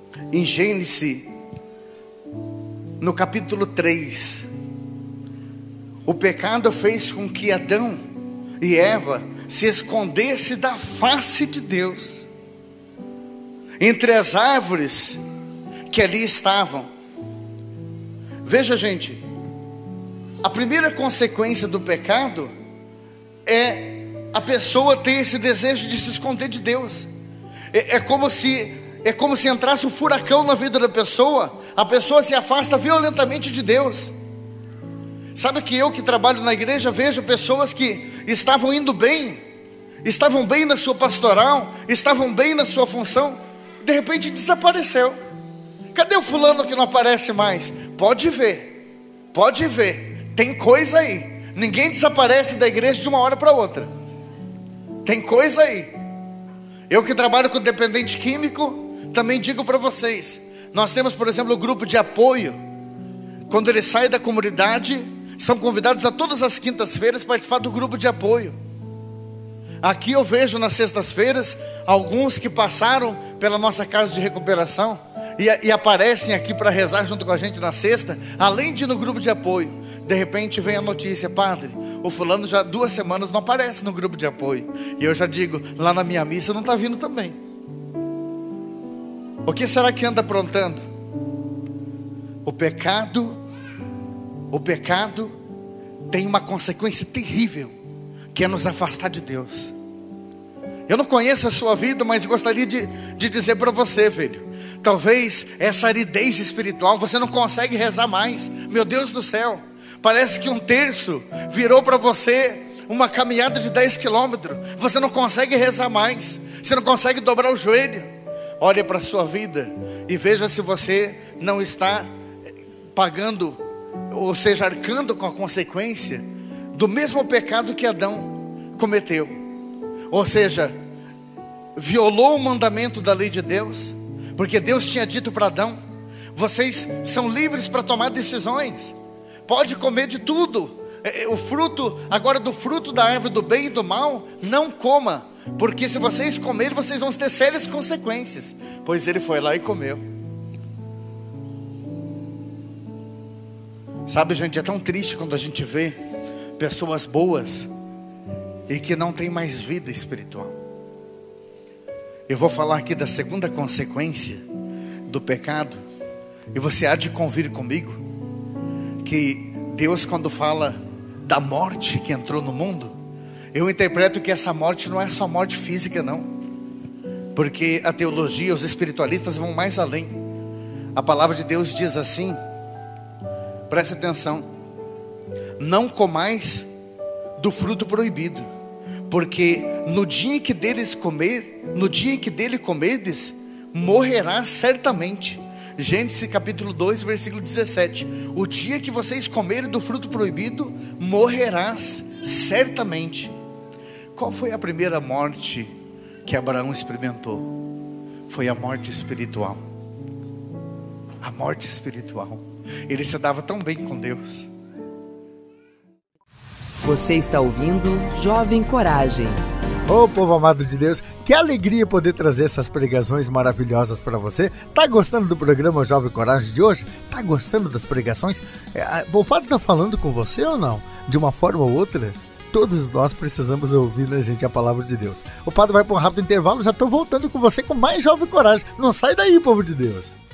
em Gênesis, no capítulo 3, o pecado fez com que Adão e Eva se escondessem da face de Deus, entre as árvores que ali estavam. Veja, gente, a primeira consequência do pecado é a pessoa ter esse desejo de se esconder de Deus. É como se entrasse um furacão na vida da pessoa. A pessoa se afasta violentamente de Deus. Sabe que eu que trabalho na igreja vejo pessoas que estavam indo bem, estavam bem na sua pastoral, estavam bem na sua função, de repente desapareceu. Cadê o fulano que não aparece mais? Pode ver, tem coisa aí. Ninguém desaparece da igreja de uma hora para outra. Tem coisa aí. Eu que trabalho com dependente químico, também digo para vocês, nós temos, por exemplo, o grupo de apoio. Quando ele sai da comunidade, são convidados a todas as quintas-feiras participar do grupo de apoio. Aqui eu vejo nas sextas-feiras alguns que passaram pela nossa casa de recuperação e aparecem aqui para rezar junto com a gente na sexta, além de ir no grupo de apoio. De repente vem a notícia: padre, o fulano já 2 semanas não aparece no grupo de apoio. E eu já digo, lá na minha missa não está vindo também. O que será que anda aprontando? O pecado tem uma consequência terrível, que é nos afastar de Deus. Eu não conheço a sua vida, mas gostaria de dizer para você, filho, talvez essa aridez espiritual, você não consegue rezar mais. Meu Deus do céu, parece que 1/3 virou para você uma caminhada de 10 quilômetros. Você não consegue rezar mais, você não consegue dobrar o joelho. Olhe para a sua vida e veja se você não está pagando, ou seja, arcando com a consequência do mesmo pecado que Adão cometeu. Ou seja, violou o mandamento da lei de Deus, porque Deus tinha dito para Adão: vocês são livres para tomar decisões, pode comer de tudo, o fruto, agora do fruto da árvore do bem e do mal, não coma, porque se vocês comerem, vocês vão ter sérias consequências. Pois ele foi lá e comeu. Sabe, gente, é tão triste quando a gente vê pessoas boas e que não tem mais vida espiritual. Eu vou falar aqui da segunda consequência do pecado, e você há de convir comigo que Deus, quando fala da morte que entrou no mundo, eu interpreto que essa morte não é só morte física, não, porque a teologia, os espiritualistas vão mais além. A palavra de Deus diz assim, preste atenção: não comais do fruto proibido, porque no dia que dele comerdes, morrerás certamente. Gênesis capítulo 2, versículo 17. O dia que vocês comerem do fruto proibido, morrerás certamente. Qual foi a primeira morte que Abraão experimentou? Foi a morte espiritual. A morte espiritual. Ele se dava tão bem com Deus. Você está ouvindo Jovem Coragem. Ô povo amado de Deus, que alegria poder trazer essas pregações maravilhosas para você. Tá gostando do programa Jovem Coragem de hoje? Tá gostando das pregações? O padre tá falando com você ou não? De uma forma ou outra, todos nós precisamos ouvir, né, gente, a palavra de Deus. O padre vai para um rápido intervalo, já tô voltando com você com mais Jovem Coragem. Não sai daí, povo de Deus.